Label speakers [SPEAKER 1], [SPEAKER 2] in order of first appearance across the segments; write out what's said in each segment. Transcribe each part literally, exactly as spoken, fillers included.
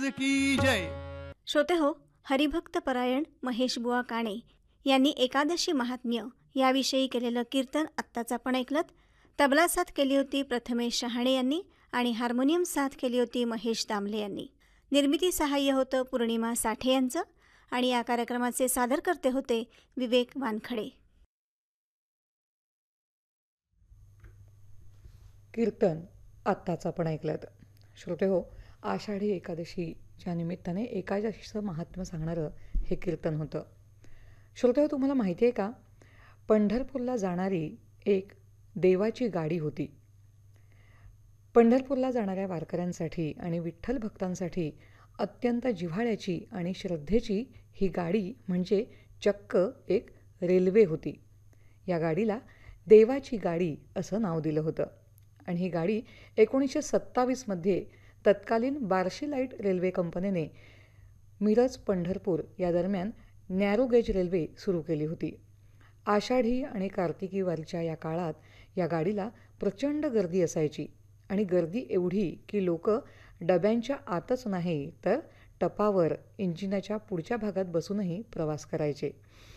[SPEAKER 1] महाराज की जय.
[SPEAKER 2] श्रोते हो, हरिभक्त परायण महेश बुवा काणे यांनी एकादशी महात्म्य याविषयी केलेलं कीर्तन आत्ताच आपण ऐकलत. तबला साथ केली होती प्रथमेश शहाणे यांनी आणि हार्मोनियम साथ केली होती महेश दामले यांनी. निर्मिती सहाय्य होतं पूर्णिमा साठे यांचं आणि या कार्यक्रमाचे सादरकर्ते होते विवेक वानखडे.
[SPEAKER 3] कीर्तन आत्ताच आपण ऐकलं. श्रोते हो, आषाढी एकादशीच्या निमित्ताने एकादशीचं महात्म्य सांगणारं हे कीर्तन होतं. श्रोते हो, तुम्हाला माहिती आहे का, पंढरपूरला जाणारी एक देवाची गाडी होती. पंढरपूरला जाणाऱ्या वारकऱ्यांसाठी आणि विठ्ठल भक्तांसाठी अत्यंत जिव्हाळ्याची आणि श्रद्धेची ही गाडी म्हणजे चक्क एक रेल्वे होती. या गाडीला देवाची गाडी असं नाव दिलं होतं आणि ही गाडी एकोणीसशे सत्तावीसमध्ये तत्कालीन बार्शी लाईट रेल्वे कंपनीने मिरज पंढरपूर या दरम्यान नॅरो गेज रेल्वे सुरू केली होती. आषाढी आणि कार्तिकी वारीच्या या काळात या गाडीला प्रचंड गर्दी असायची आणि गर्दी एवढी की लोक डब्यांच्या आतच नाही तर टपावर इंजिनाच्या पुढच्या भागात बसूनही प्रवास करायचे.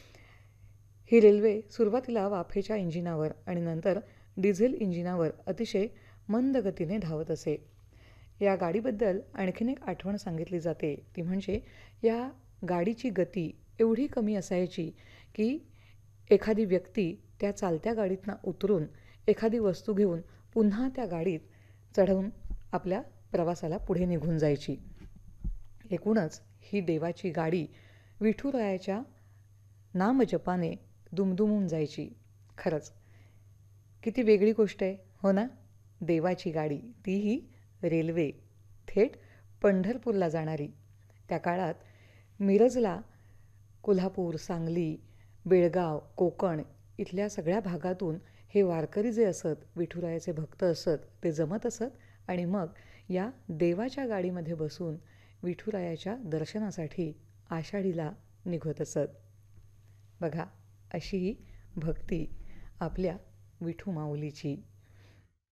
[SPEAKER 3] ही रेल्वे सुरुवातीला वाफेच्या इंजिनावर आणि नंतर डिझेल इंजिनावर अतिशय मंद गतीने धावत असे. या गाडीबद्दल आणखीन एक आठवण सांगितली जाते ती म्हणजे या गाडीची गती एवढी कमी असायची की एखादी व्यक्ती त्या चालत्या गाडीतनं उतरून एखादी वस्तू घेऊन पुन्हा त्या गाडीत चढवून आपल्या प्रवासाला पुढे निघून जायची. एकूणच ही देवाची गाडी विठुरायाच्या नामजपाने दुमदुमून जायची. खरंच किती वेगळी गोष्ट आहे, हो ना? देवाची गाडी, तीही रेल्वे, थेट पंढरपूरला जाणारी. त्या काळात मिरजला कोल्हापूर, सांगली, बेळगाव, कोकण इथल्या सगळ्या भागातून हे वारकरी जे असत, विठुरायाचे भक्त असत, ते जमत असत आणि मग या देवाच्या गाडीमध्ये बसून विठुरायाच्या दर्शनासाठी आषाढीला निघत असत. बघा, अशी ही भक्ती आपल्या विठू माऊलीची.